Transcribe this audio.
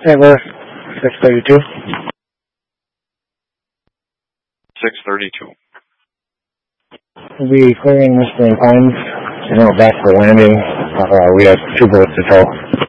Ever 632. 632. We'll be clearing Whispering Pines, and we're back for landing. We have 2 boats to tow.